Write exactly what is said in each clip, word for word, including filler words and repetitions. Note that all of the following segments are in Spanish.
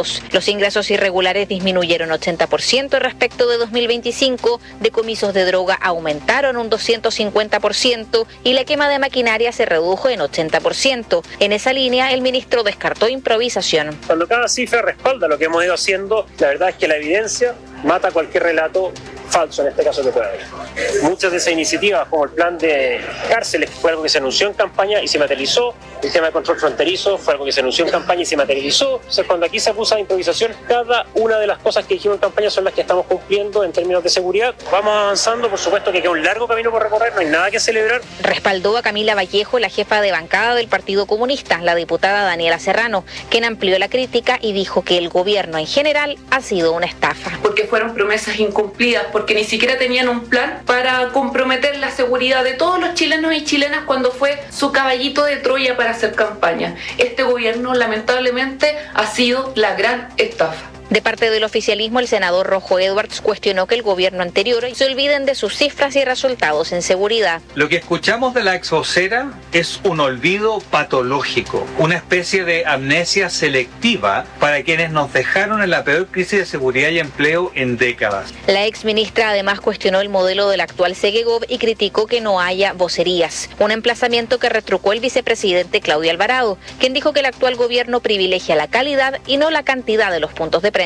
datos. Los ingresos irregulares disminuyeron ochenta por ciento respecto de dos mil veinticinco, decomisos de droga aumentaron un doscientos cincuenta por ciento y la quema de maquinaria se redujo en ochenta por ciento. En esa línea, el ministro descartó improvisación. Cuando cada cifra respalda lo que hemos ido haciendo, la verdad es que la evidencia mata cualquier relato falso, en este caso, que pueda haber. Muchas de esas iniciativas, como el plan de cárceles, fue algo que se anunció en campaña y se materializó. El tema de control fronterizo fue algo que se anunció en campaña y se materializó. Entonces, cuando aquí se acusa de improvisación, cada una de las cosas que dijimos en campaña son las que estamos cumpliendo en términos de seguridad. Vamos avanzando, por supuesto que queda un largo camino por recorrer, no hay nada que celebrar. Respaldó a Camila Vallejo, la jefa de bancada del Partido Comunista, la diputada Daniela Serrano, quien amplió la crítica y dijo que el gobierno en general ha sido una estafa. Porque fueron promesas incumplidas, porque ni siquiera tenían un plan para comprometer la seguridad de todos los chilenos y chilenas cuando fue su caballito de Troya para hacer campaña. Este gobierno lamentablemente ha sido la gran estafa. De parte del oficialismo, el senador Rojo Edwards cuestionó que el gobierno anterior se olviden de sus cifras y resultados en seguridad. Lo que escuchamos de la ex vocera es un olvido patológico, una especie de amnesia selectiva para quienes nos dejaron en la peor crisis de seguridad y empleo en décadas. La ex ministra además cuestionó el modelo del actual Segegov y criticó que no haya vocerías, un emplazamiento que retrucó el vicepresidente Claudio Alvarado, quien dijo que el actual gobierno privilegia la calidad y no la cantidad de los puntos de prensa.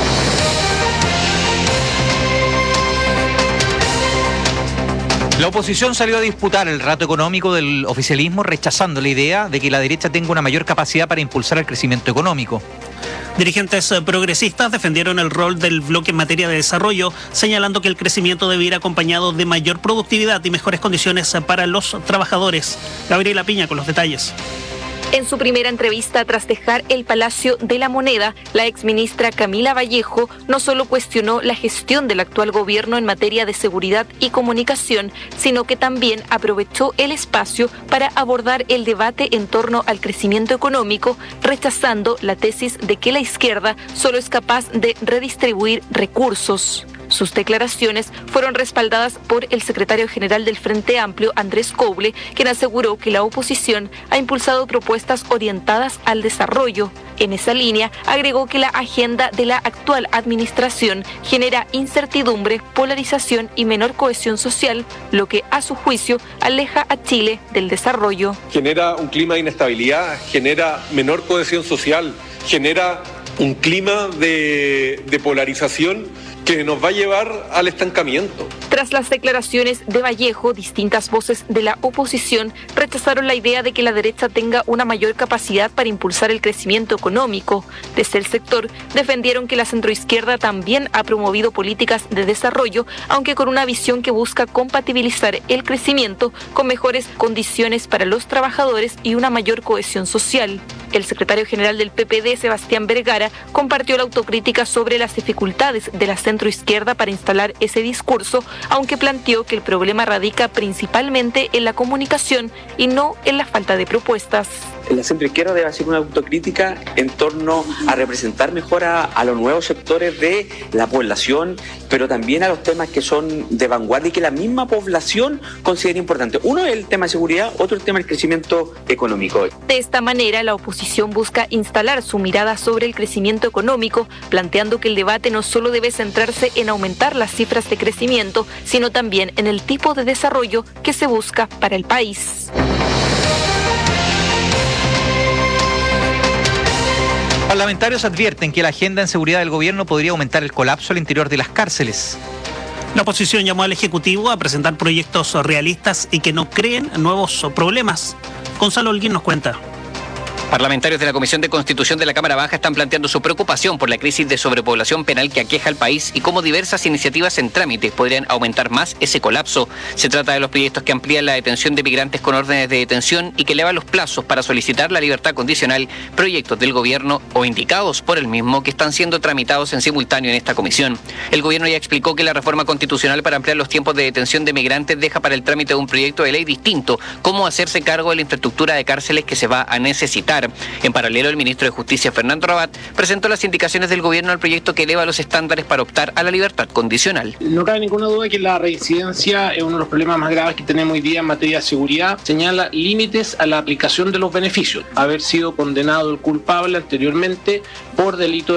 La oposición salió a disputar el rato económico del oficialismo, rechazando la idea de que la derecha tenga una mayor capacidad para impulsar el crecimiento económico. Dirigentes progresistas defendieron el rol del bloque en materia de desarrollo, señalando que el crecimiento debe ir acompañado de mayor productividad y mejores condiciones para los trabajadores. Gabriela Piña con los detalles. En su primera entrevista tras dejar el Palacio de la Moneda, la exministra Camila Vallejo no solo cuestionó la gestión del actual gobierno en materia de seguridad y comunicación, sino que también aprovechó el espacio para abordar el debate en torno al crecimiento económico, rechazando la tesis de que la izquierda solo es capaz de redistribuir recursos. Sus declaraciones fueron respaldadas por el secretario general del Frente Amplio, Andrés Couble, quien aseguró que la oposición ha impulsado propuestas orientadas al desarrollo. En esa línea, agregó que la agenda de la actual administración genera incertidumbre, polarización y menor cohesión social, lo que, a su juicio, aleja a Chile del desarrollo. Genera un clima de inestabilidad, genera menor cohesión social, genera un clima de, de polarización que nos va a llevar al estancamiento. Tras las declaraciones de Vallejo, distintas voces de la oposición rechazaron la idea de que la derecha tenga una mayor capacidad para impulsar el crecimiento económico. Desde el sector defendieron que la centroizquierda también ha promovido políticas de desarrollo, aunque con una visión que busca compatibilizar el crecimiento con mejores condiciones para los trabajadores y una mayor cohesión social. El secretario general del P P D, Sebastián Vergara, compartió la autocrítica sobre las dificultades de la centroizquierda para instalar ese discurso, aunque planteó que el problema radica principalmente en la comunicación y no en la falta de propuestas. La centroizquierda debe hacer una autocrítica en torno a representar mejor a, a los nuevos sectores de la población, pero también a los temas que son de vanguardia y que la misma población considera importante. Uno es el tema de seguridad, otro el tema del crecimiento económico. De esta manera, la oposición busca instalar su mirada sobre el crecimiento económico, planteando que el debate no solo debe centrarse en aumentar las cifras de crecimiento, sino también en el tipo de desarrollo que se busca para el país. Parlamentarios advierten que la agenda en seguridad del gobierno podría aumentar el colapso al interior de las cárceles. La oposición llamó al Ejecutivo a presentar proyectos realistas y que no creen nuevos problemas. Gonzalo Holguín nos cuenta. Parlamentarios de la Comisión de Constitución de la Cámara Baja están planteando su preocupación por la crisis de sobrepoblación penal que aqueja al país y cómo diversas iniciativas en trámite podrían aumentar más ese colapso. Se trata de los proyectos que amplían la detención de migrantes con órdenes de detención y que elevan los plazos para solicitar la libertad condicional, proyectos del gobierno o indicados por el mismo que están siendo tramitados en simultáneo en esta comisión. El gobierno ya explicó que la reforma constitucional para ampliar los tiempos de detención de migrantes deja para el trámite de un proyecto de ley distinto cómo hacerse cargo de la infraestructura de cárceles que se va a necesitar. En paralelo, el ministro de Justicia, Fernando Rabat, presentó las indicaciones del gobierno al proyecto que eleva los estándares para optar a la libertad condicional. No cabe ninguna duda que la reincidencia es uno de los problemas más graves que tenemos hoy día en materia de seguridad. Señala límites a la aplicación de los beneficios. Haber sido condenado el culpable anteriormente por delito de